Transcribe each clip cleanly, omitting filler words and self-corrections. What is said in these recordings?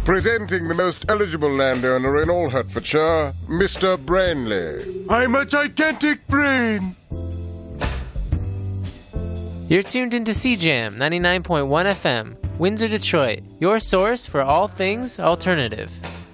Presenting the most eligible landowner in all Hertfordshire, Mr. Brainley. I'm a gigantic brain! You're tuned into CJAM 99.1 FM, Windsor, Detroit, your source for all things alternative.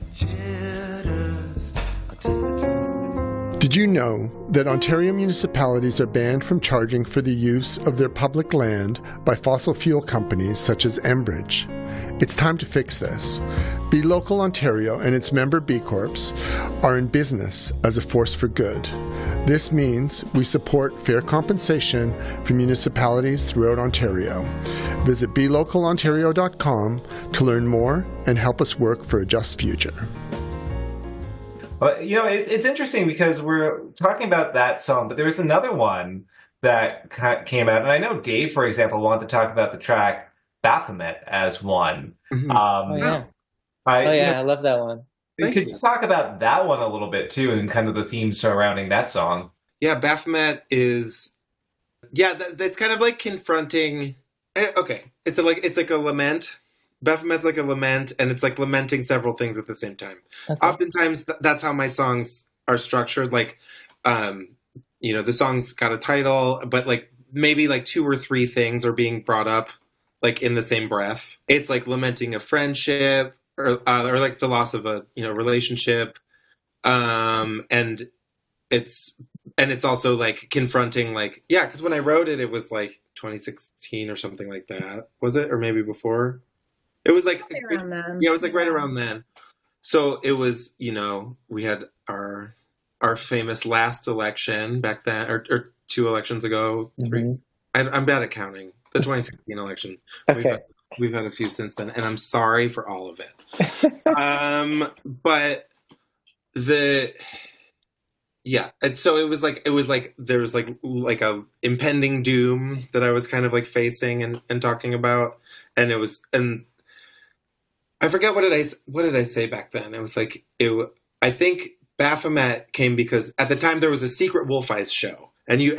Did you know that Ontario municipalities are banned from charging for the use of their public land by fossil fuel companies such as Enbridge? It's time to fix this. Be Local Ontario and its member B Corps are in business as a force for good. This means we support fair compensation for municipalities throughout Ontario. Visit belocalontario.com to learn more and help us work for a just future. Well, you know, it's interesting because we're talking about that song, but there was another one that came out, and I know Dave, for example, wanted to talk about the track Baphomet as one. Mm-hmm. I love that one. Could you talk about that one a little bit too, and kind of the theme surrounding that song? Yeah, Baphomet is, that's kind of like confronting. Okay, it's like a lament. Baphomet's like a lament, and it's like lamenting several things at the same time. Okay. Oftentimes, that's how my songs are structured. Like, the song's got a title, but like maybe like two or three things are being brought up, like in the same breath. It's like lamenting a friendship, or like the loss of a relationship, and it's also like confronting because when I wrote it, it was like 2016 or something like that. Was it, or maybe before? It was like around then. Yeah, it was like right around then. So it was, we had our famous last election back then, or two elections ago. Mm-hmm. Three. I'm bad at counting. The 2016 election. Okay. We've had a few since then, and I'm sorry for all of it. But and so it was like there was like a impending doom that I was kind of like facing and talking about, and I forget what did I say back then. It was like I think Baphomet came because at the time there was a secret Wolf Eyes show, and